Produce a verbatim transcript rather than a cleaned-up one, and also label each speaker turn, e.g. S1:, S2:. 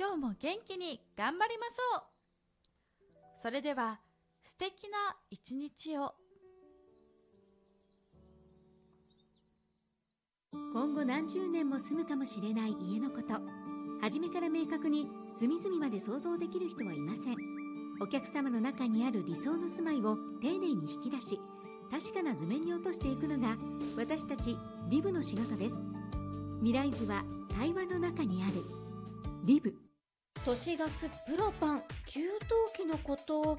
S1: 今日も元気に頑張りましょう。それでは素敵な一日を。
S2: 今後何十年も住むかもしれない家のこと、初めから明確に隅々まで想像できる人はいません。お客様の中にある理想の住まいを丁寧に引き出し、確かな図面に落としていくのが私たちリブの仕事です。未来図は対話の中にある。リブ。
S3: 都市ガスプロパン給湯器のこと、